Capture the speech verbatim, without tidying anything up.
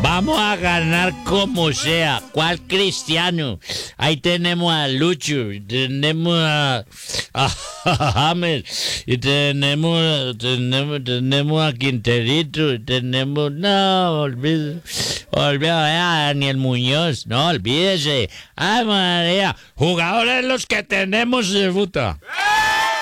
Vamos a ganar como sea. ¿Cuál Cristiano? Ahí tenemos a Lucho, tenemos a, a James, y tenemos, tenemos, tenemos a Quinterito, y tenemos, no, olvídese, olvídese a Daniel Muñoz, no, olvídese. Ay, María, jugadores los que tenemos de puta.